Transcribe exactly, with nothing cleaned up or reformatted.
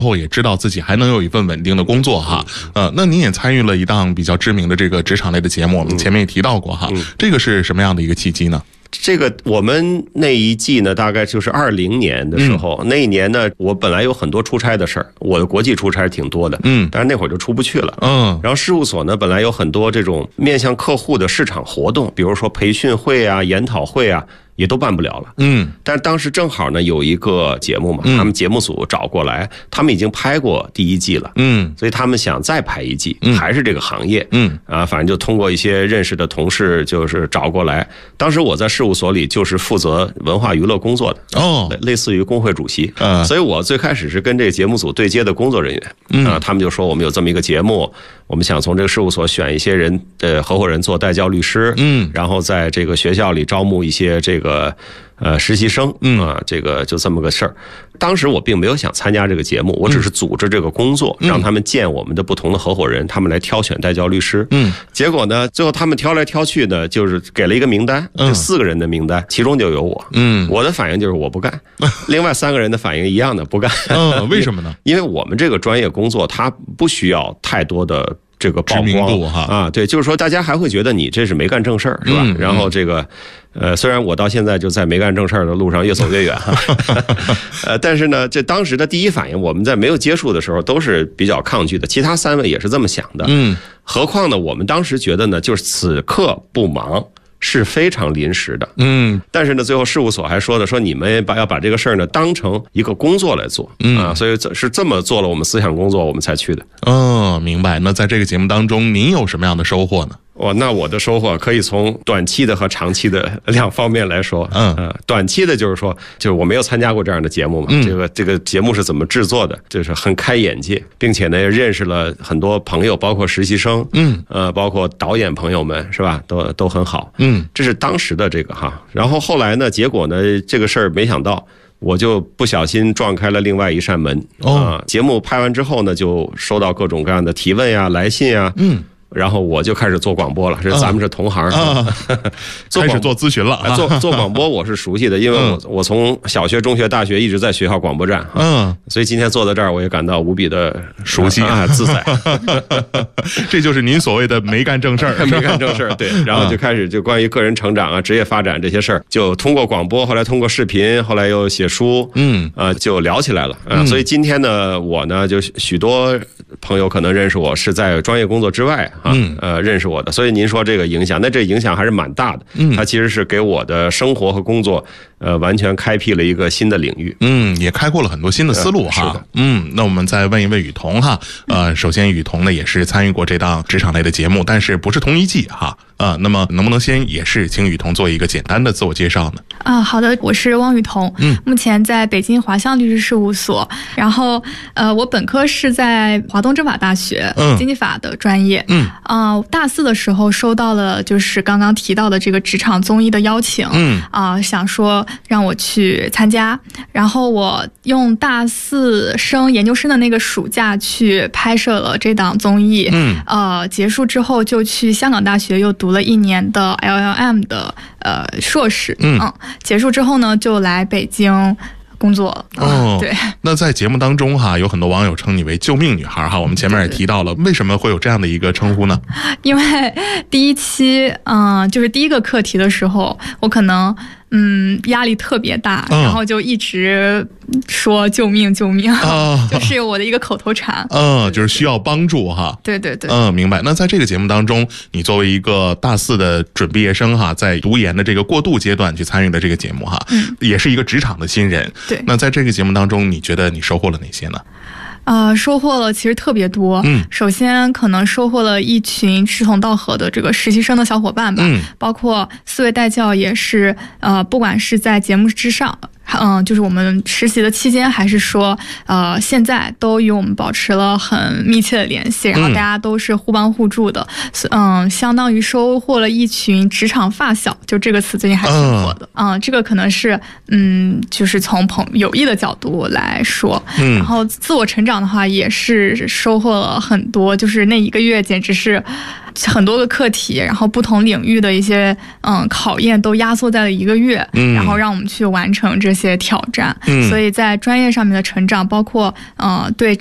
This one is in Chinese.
后也知道自己还能有一份稳定的工作哈。呃，那您也参与了一档比较知名的这个职场类的节目，我们前面也提到过哈，这个是什么样的一个契机呢？ 这个我们那一季呢，大概就是二零年的时候，嗯、那一年呢，我本来有很多出差的事儿，我的国际出差挺多的，嗯，但是那会儿就出不去了，嗯，然后事务所呢，本来有很多这种面向客户的市场活动，比如说培训会啊、研讨会啊。也都办不了了，嗯，但是当时正好呢有一个节目嘛，他们节目组找过来，他们已经拍过第一季了，嗯，所以他们想再拍一季，还是这个行业，嗯，啊，反正就通过一些认识的同事就是找过来。当时我在事务所里就是负责文化娱乐工作的，哦，类似于工会主席，嗯，所以我最开始是跟这个节目组对接的工作人员，嗯，啊，他们就说我们有这么一个节目，我们想从这个事务所选一些人的合伙人做代教律师，嗯，然后在这个学校里招募一些这个。呃呃，实习生，嗯啊，这个就这么个事儿。当时我并没有想参加这个节目，我只是组织这个工作，嗯、让他们见我们的不同的合伙人，他们来挑选代教律师。嗯，结果呢，最后他们挑来挑去呢，就是给了一个名单，就四个人的名单，其中就有我。嗯，我的反应就是我不干，另外三个人的反应一样的不干。 嗯，为什么呢？ 因为我们这个专业工作，它不需要太多的。这个曝光哈啊，对，就是说大家还会觉得你这是没干正事儿，是吧？嗯、然后这个，呃，虽然我到现在就在没干正事儿的路上越走越远哈，呃，但是呢，这当时的第一反应，我们在没有接触的时候都是比较抗拒的，其他三位也是这么想的，嗯，何况呢，我们当时觉得呢，就是此刻不忙。是非常临时的，嗯，但是呢，最后事务所还说的，说你们把要把这个事儿呢当成一个工作来做，嗯啊，所以是这么做了我们思想工作，我们才去的。 哦，明白。那在这个节目当中，您有什么样的收获呢？ 哦，那我的收获可以从短期的和长期的两方面来说。嗯呃，短期的就是说，就是我没有参加过这样的节目嘛，嗯、这个这个节目是怎么制作的，就是很开眼界，并且呢认识了很多朋友，包括实习生，嗯，呃，包括导演朋友们，是吧？都都很好，嗯，这是当时的这个哈。然后后来呢，结果呢，这个事儿没想到。我就不小心撞开了另外一扇门啊、哦呃！节目拍完之后呢，就收到各种各样的提问呀、来信呀，嗯。然后我就开始做广播了，这咱们是同行，啊、 开始做咨询了。 做做广播我是熟悉的，因为我、嗯、我从小学、中学、大学一直在学校广播站，嗯，所以今天坐在这儿，我也感到无比的熟悉啊，自在。 这就是您所谓的没干正事儿， 没干正事儿，对。然后就开始就关于个人成长啊、职业发展这些事儿，就通过广播，后来通过视频，后来又写书，嗯，呃，就聊起来了啊、呃。所以今天呢，我呢，就许多朋友可能认识我是在专业工作之外。嗯，呃，认识我的，所以您说这个影响，那这影响还是蛮大的。嗯，它其实是给我的生活和工作，呃，完全开辟了一个新的领域。 嗯，也开阔了很多新的思路哈。呃、是的。嗯，那我们再问一问雨桐哈。呃，首先雨桐呢也是参与过这档职场类的节目，但是不是同一季哈。啊，那么能不能先也是请雨桐做一个简单的自我介绍呢？ 啊，好的，我是汪雨桐，嗯，目前在北京华象律师事务所，然后呃，我本科是在华东政法大学、嗯、经济法的专业，嗯，啊、呃，大四的时候收到了就是刚刚提到的这个职场综艺的邀请，嗯，啊、呃，想说让我去参加，然后我用大四升研究生的那个暑假去拍摄了这档综艺，嗯，呃，结束之后就去香港大学又读了一年的 L L M 的呃硕士，嗯，嗯，结束之后呢，就来北京工作了。哦，对。 那在节目当中哈，有很多网友称你为救命女孩哈，我们前面也提到了，为什么会有这样的一个称呼呢？ 因为第一期，嗯、呃，就是第一个课题的时候，我可能。嗯，压力特别大，嗯、然后就一直说救命救命，哦、就是我的一个口头禅。 嗯，就是需要帮助哈。 对对对。 嗯，明白。那在这个节目当中，你作为一个大四的准毕业生哈，在读研的这个过渡阶段去参与的这个节目哈，嗯，也是一个职场的新人。 对。 那在这个节目当中，你觉得你收获了哪些呢？ 呃，收获了其实特别多。嗯，首先可能收获了一群志同道合的这个实习生的小伙伴吧，嗯，包括四位代教也是，呃，不管是在节目之上。嗯，就是我们实习的期间，还是说，呃，现在都与我们保持了很密切的联系，然后大家都是互帮互助的，嗯，相当于收获了一群职场发小，就这个词最近还挺火的，嗯，这个可能是，嗯，就是从朋友谊的角度来说，嗯，然后自我成长的话，也是收获了很多，就是那一个月简直是。 很多个课题，然后不同领域的一些嗯考验都压缩在了一个月，嗯，然后让我们去完成这些挑战，嗯，所以在专业上面的成长，包括呃对